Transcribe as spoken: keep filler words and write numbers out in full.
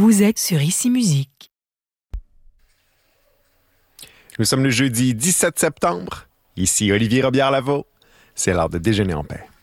Vous êtes sur Ici Musique. Nous sommes le jeudi dix-sept septembre. Ici Olivier Robillard-Lavaux. C'est l'heure de déjeuner en paix.